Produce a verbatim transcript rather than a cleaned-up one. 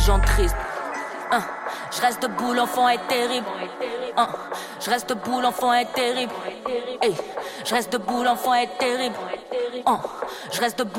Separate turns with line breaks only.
Gens tristes. Hein. Je reste debout, l'enfant est terrible. Hein. Je reste debout, l'enfant est terrible. Hey. Je reste debout, l'enfant est terrible. Hein. Je reste debout.